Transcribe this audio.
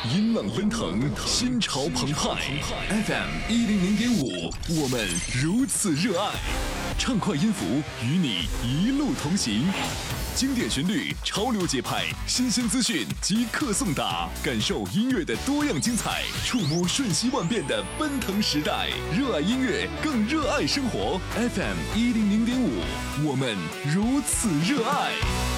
音浪奔腾，心潮澎湃。FM100.5，我们如此热爱。畅快音符与你一路同行，经典旋律，潮流节拍，新鲜资讯即刻送达，感受音乐的多样精彩，触摸瞬息万变的奔腾时代。热爱音乐，更热爱生活。FM100.5，我们如此热爱。